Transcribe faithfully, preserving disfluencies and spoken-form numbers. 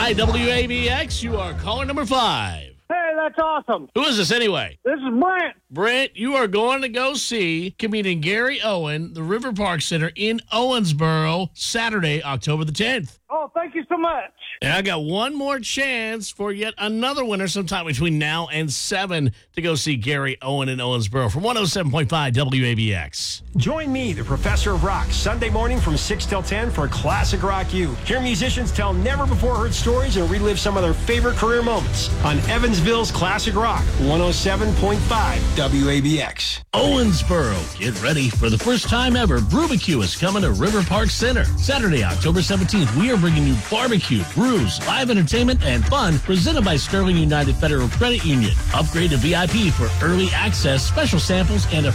five W A B X. You are caller number five. Hey, that's awesome. Who is this anyway? This is Brent. Brent, you are going to go see comedian Gary Owen, the River Park Center in Owensboro, Saturday, October the tenth. Oh, thank you so much. And I got one more chance for yet another winner sometime between now and seven to go see Gary Owen in Owensboro from one oh seven point five W A B X. Join me, the Professor of Rock, Sunday morning from six till ten for Classic Rock U. Hear musicians tell never-before-heard stories and relive some of their favorite career moments on Evansville's Classic Rock, one oh seven point five W A B X. Owensboro, get ready for the first time ever. Brubecue is coming to River Park Center. Saturday, October seventeenth, we are bringing you barbecue, brews, live entertainment, and fun presented by Sterling United Federal Credit Union. Upgrade to V I P for early access, special samples, and a